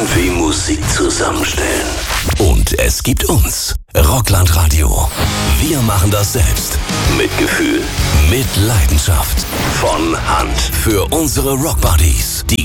irgendwie Musik zusammenstellen. Und es gibt uns. Rockland Radio. Wir machen das selbst. Mit Gefühl. Mit Leidenschaft. Von Hand. Für unsere Rockbuddies, die